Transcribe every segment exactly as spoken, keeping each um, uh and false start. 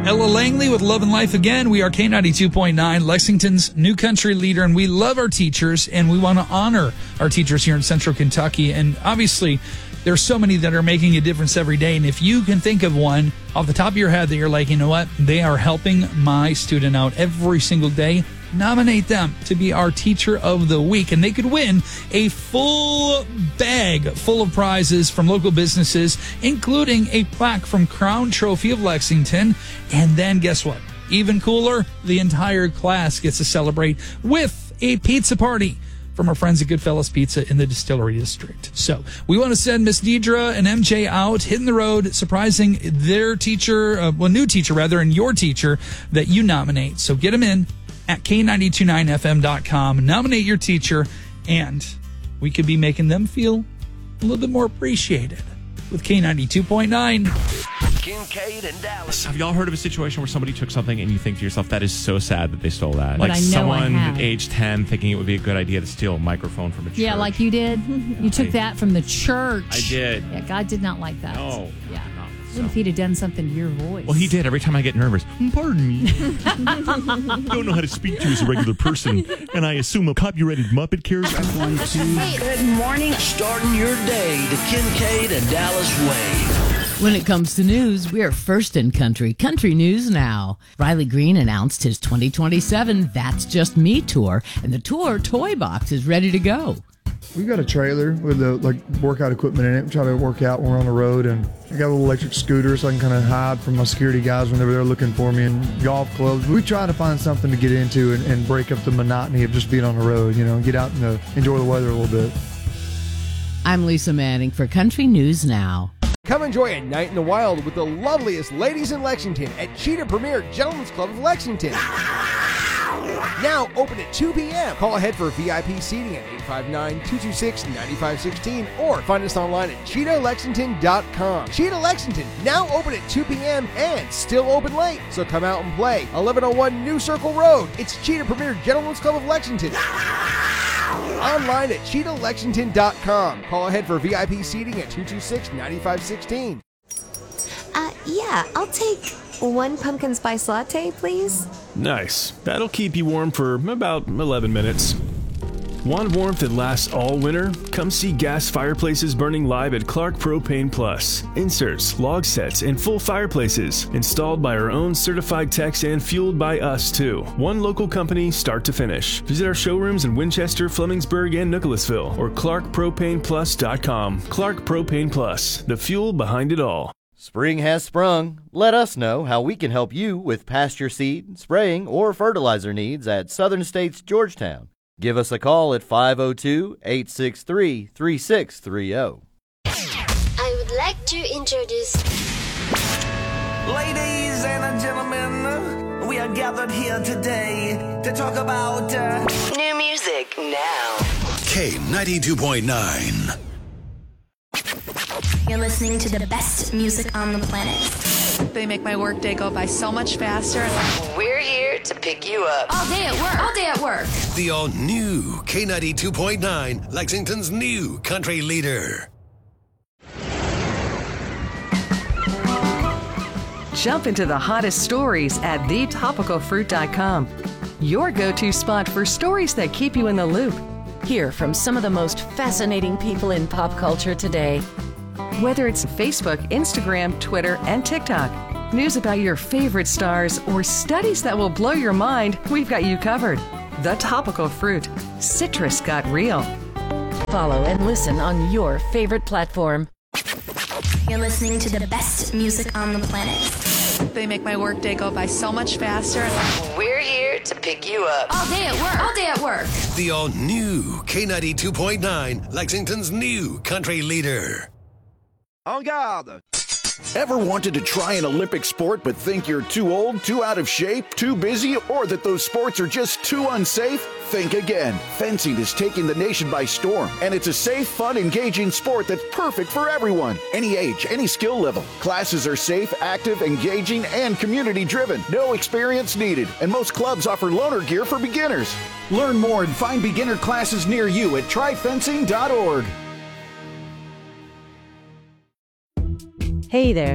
Ella Langley with Love and Life again. We are K ninety-two point nine, Lexington's new country leader, and we love our teachers, and we want to honor our teachers here in Central Kentucky. And obviously, there's so many that are making a difference every day. And if you can think of one off the top of your head that you're like, you know what, they are helping my student out every single day, nominate them to be our Teacher of the Week. And they could win a full bag full of prizes from local businesses, including a plaque from Crown Trophy of Lexington. And then guess what? Even cooler, the entire class gets to celebrate with a pizza party from our friends at Goodfellas Pizza in the Distillery District. So we want to send Miss Deidre and M J out, hitting the road, surprising their teacher, uh, well, new teacher rather, and your teacher that you nominate. So get them in at K nine two nine F M dot com. Nominate your teacher, and we could be making them feel a little bit more appreciated with K ninety-two point nine. Kincaid and Dallas. Have y'all heard of a situation where somebody took something and you think to yourself, that is so sad that they stole that? But like I know someone I have. at age ten thinking it would be a good idea to steal a microphone from a church. Yeah, like you did. You took I- that from the church. I did. Yeah, God did not like that. No. Yeah. no, What if he'd have done something to your voice? Well, he did. Every time I get nervous, pardon me. Don't know how to speak to you as a regular person, and I assume a copyrighted Muppet character. One, two. Good morning. Starting your day the Kincaid and Dallas way. When it comes to news, we are first in country. Country News Now. Riley Green announced his twenty twenty-seven That's Just Me tour, and the tour toy box is ready to go. We've got a trailer with the like workout equipment in it. We try to work out when we're on the road, and I got a little electric scooter so I can kind of hide from my security guys whenever they're looking for me, and golf clubs. We try to find something to get into and, and break up the monotony of just being on the road, you know, get out and uh, enjoy the weather a little bit. I'm Lisa Manning for Country News Now. Come enjoy a night in the wild with the loveliest ladies in Lexington at Cheetah Premier Gentlemen's Club of Lexington. Now open at two p.m. Call ahead for V I P seating at eight five nine, two two six, nine five one six or find us online at cheetah lexington dot com. Cheetah Lexington, now open at two p.m. and still open late. So come out and play. eleven oh one New Circle Road. It's Cheetah Premier Gentlemen's Club of Lexington. Online at cheetah lexington dot com. Call ahead for V I P seating at two two six, nine five one six. Uh, yeah, I'll take one pumpkin spice latte, please. Nice. That'll keep you warm for about eleven minutes. Want warmth that lasts all winter? Come see gas fireplaces burning live at Clark Propane Plus. Inserts, log sets, and full fireplaces. Installed by our own certified techs and fueled by us, too. One local company, start to finish. Visit our showrooms in Winchester, Flemingsburg, and Nicholasville, or clark propane plus dot com. Clark Propane Plus, the fuel behind it all. Spring has sprung. Let us know how we can help you with pasture seed, spraying, or fertilizer needs at Southern States Georgetown. Give us a call at five oh two, eight six three, three six three oh. I would like to introduce... Ladies and gentlemen, we are gathered here today to talk about uh, new music now. K ninety-two point nine. You're listening to the best music on the planet. They make my workday go by so much faster. We're here to pick you up. All day at work. All day at work. The all-new K ninety-two point nine, Lexington's new country leader. Jump into the hottest stories at the topical fruit dot com. Your go-to spot for stories that keep you in the loop. Hear from some of the most fascinating people in pop culture today. Whether it's Facebook, Instagram, Twitter, and TikTok, news about your favorite stars, or studies that will blow your mind, we've got you covered. The Topical Fruit. Citrus got real. Follow and listen on your favorite platform. You're listening to the best music on the planet. They make my workday go by so much faster. We're here to pick you up. All day at work. All day at work. The all-new K ninety-two point nine, Lexington's new country leader. En garde. Ever wanted to try an Olympic sport but think you're too old, too out of shape, too busy, or that those sports are just too unsafe? Think again. Fencing is taking the nation by storm, and it's a safe, fun, engaging sport that's perfect for everyone. Any age, any skill level. Classes are safe, active, engaging, and community-driven. No experience needed, and most clubs offer loaner gear for beginners. Learn more and find beginner classes near you at try fencing dot org. Hey there,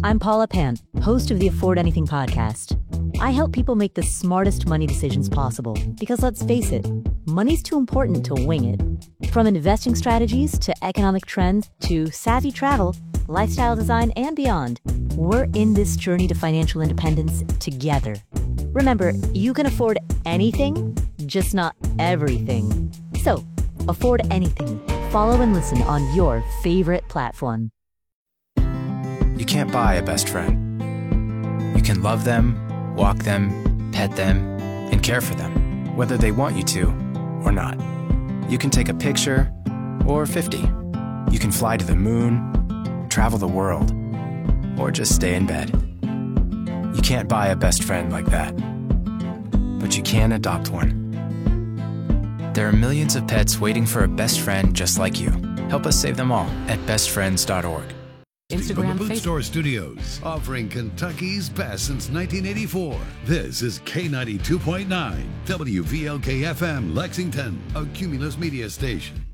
I'm Paula Pant, host of the Afford Anything podcast. I help people make the smartest money decisions possible because, let's face it, money's too important to wing it. From investing strategies to economic trends to savvy travel, lifestyle design, and beyond, we're in this journey to financial independence together. Remember, you can afford anything, just not everything. So, afford anything. Follow and listen on your favorite platform. You can't buy a best friend. You can love them, walk them, pet them, and care for them, whether they want you to or not. You can take a picture or fifty. You can fly to the moon, travel the world, or just stay in bed. You can't buy a best friend like that, but you can adopt one. There are millions of pets waiting for a best friend just like you. Help us save them all at best friends dot org. Instagram, from the Boot Store Studios, offering Kentucky's best since nineteen eighty-four. This is K ninety-two point nine, W V L K F M, Lexington, a Cumulus Media station.